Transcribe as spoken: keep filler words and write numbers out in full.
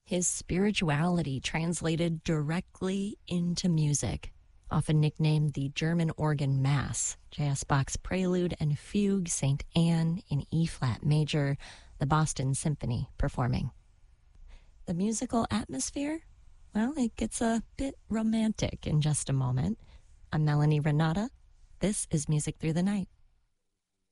his spirituality translated directly into music. Often nicknamed the German organ Mass, J S. Bach's Prelude and Fugue Saint Anne in E-flat major, the Boston Symphony performing. The musical atmosphere? Well, it gets a bit romantic in just a moment. I'm Melanie Renata. This is Music Through the Night.